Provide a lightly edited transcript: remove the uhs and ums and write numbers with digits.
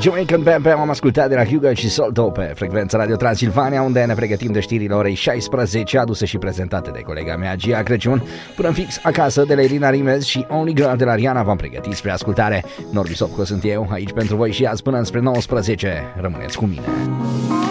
Jamaican Bam Bam am ascultat de la Hugo și Solto pe frecvența Radio Transilvania, unde ne pregătim de știrile orei 16, aduse și prezentate de colega mea Gia Crăciun. Până în fix acasă de la Irina Rimez și Only Girl de la Rihanna v-am pregătit spre ascultare. Norbi Sopco sunt eu, aici pentru voi și azi până înspre 19. Rămâneți cu mine.